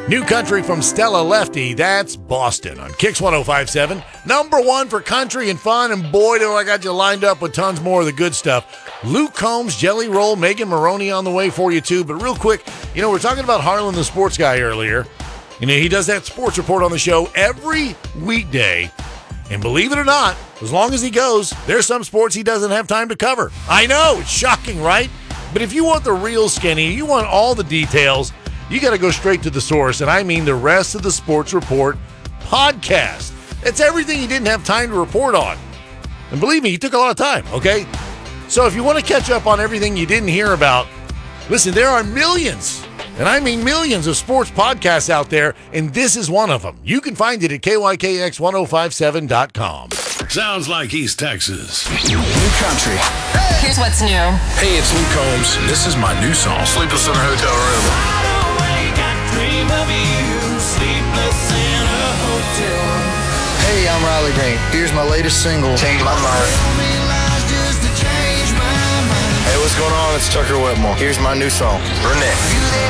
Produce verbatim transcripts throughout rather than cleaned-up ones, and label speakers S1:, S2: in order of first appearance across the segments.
S1: New country from Stella Lefty, that's Boston on Kicks one oh five point seven. Number one for country and fun, and boy, do I got you lined up with tons more of the good stuff. Luke Combs, Jelly Roll, Megan Maroney on the way for you too. But real quick, you know, we're talking about Harlan the sports guy earlier. You know, he does that sports report on the show every weekday. And believe it or not, as long as he goes, there's some sports he doesn't have time to cover. I know, it's shocking, right? But if you want the real skinny, you want all the details, you got to go straight to the source, and I mean the Rest of the Sports Report podcast. It's everything he didn't have time to report on. And believe me, he took a lot of time, okay? So if you want to catch up on everything you didn't hear about, listen, there are millions, and I mean millions of sports podcasts out there, and this is one of them. You can find it at K Y K X ten fifty-seven dot com.
S2: Sounds like East Texas.
S3: New country.
S4: Hey. Here's what's new.
S2: Hey, it's Luke Combs, and this is my new song, Sleepless in a Hotel Room.
S3: Hey, I'm Riley Green. Here's my latest single, Change My Mind. Hey, what's going on? It's Tucker Whitmore. Here's my new song, Burnett.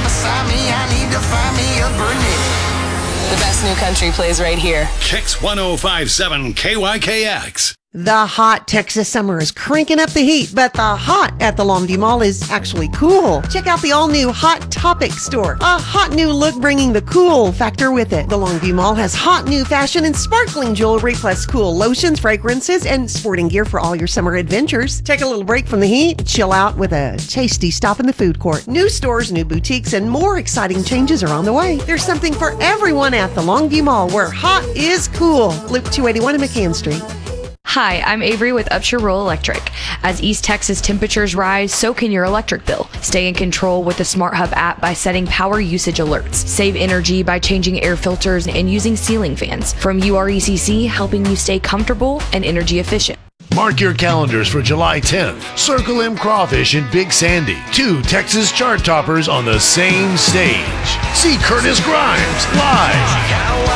S4: The best new country plays right here.
S2: Kicks ten fifty-seven K Y K X.
S5: The hot Texas summer is cranking up the heat, but the hot at the Longview Mall is actually cool. Check out the all-new Hot Topic store. A hot new look bringing the cool factor with it. The Longview Mall has hot new fashion and sparkling jewelry, plus cool lotions, fragrances, and sporting gear for all your summer adventures. Take a little break from the heat, chill out with a tasty stop in the food court. New stores, new boutiques, and more exciting changes are on the way. There's something for everyone at the Longview Mall, where hot is cool. Loop two eighty-one and McCann Street.
S6: Hi, I'm Avery with Upshur Rural Electric. As East Texas temperatures rise, so can your electric bill. Stay in control with the Smart Hub app by setting power usage alerts. Save energy by changing air filters and using ceiling fans. From U R E C C, helping you stay comfortable and energy efficient.
S1: Mark your calendars for July tenth. Circle M Crawfish and Big Sandy, two Texas chart toppers on the same stage. See Curtis Grimes live.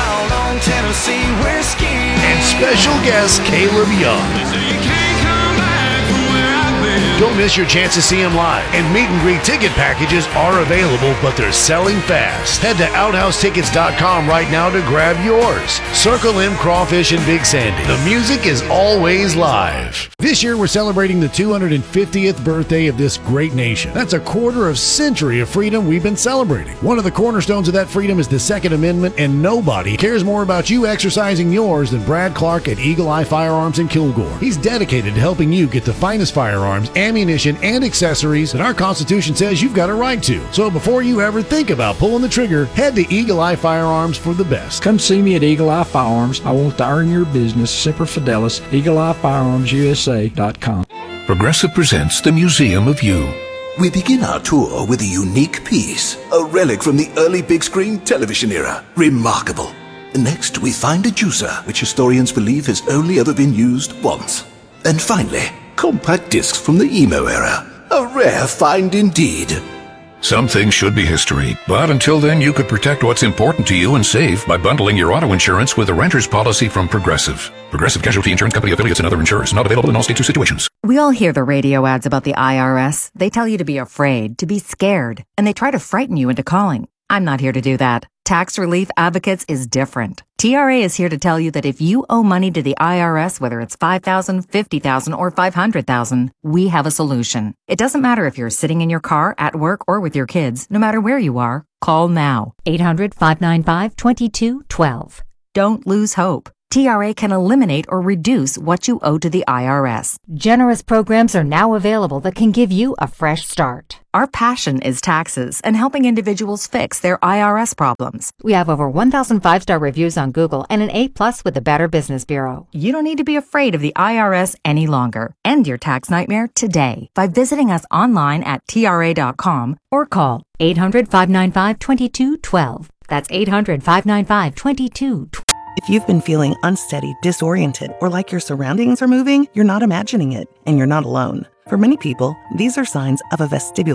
S1: And special guest Caleb Young. Don't miss your chance to see him live. And meet and greet ticket packages are available, but they're selling fast. Head to outhouse tickets dot com right now to grab yours. Circle M Crawfish and Big Sandy. The music is always live. This year we're celebrating the two hundred fiftieth birthday of this great nation. That's a quarter of century of freedom we've been celebrating. One of the cornerstones of that freedom is the Second Amendment, and nobody cares more about you exercising yours than Brad Clark at Eagle Eye Firearms in Kilgore. He's dedicated to helping you get the finest firearms, ammunition, and accessories that our Constitution says you've got a right to. So before you ever think about pulling the trigger, head to Eagle Eye Firearms for the best.
S7: Come see me at Eagle Eye Firearms. I want to earn your business. Semper Fidelis, Eagle Eye Firearms U S A dot com.
S2: Progressive presents the Museum of You.
S8: We begin our tour with a unique piece, a relic from the early big screen television era. Remarkable. Next, we find a juicer, which historians believe has only ever been used once. And finally, compact discs from the emo era. A rare find indeed.
S2: Some things should be history, but until then you could protect what's important to you and save by bundling your auto insurance with a renter's policy from Progressive. Progressive Casualty Insurance Company affiliates and other insurers. Not available in all states or situations.
S9: We all hear the radio ads about the I R S. They tell you to be afraid, to be scared, and they try to frighten you into calling. I'm not here to do that. Tax Relief Advocates is different. T R A is here to tell you that if you owe money to the I R S, whether it's five thousand dollars, fifty thousand dollars, or five hundred thousand dollars, we have a solution. It doesn't matter if you're sitting in your car, at work, or with your kids. No matter where you are, call now. eight hundred, five nine five, two two one two. Don't lose hope. T R A can eliminate or reduce what you owe to the I R S.
S10: Generous programs are now available that can give you a fresh start.
S9: Our passion is taxes and helping individuals fix their I R S problems.
S10: We have over one thousand five-star reviews on Google and an A plus with the Better Business Bureau.
S9: You don't need to be afraid of the I R S any longer. End your tax nightmare today by visiting us online at T R A dot com or call
S10: eight hundred, five nine five, two two one two. That's eight hundred, five nine five, two two one two.
S11: If you've been feeling unsteady, disoriented, or like your surroundings are moving, you're not imagining it, and you're not alone. For many people, these are signs of a vestibular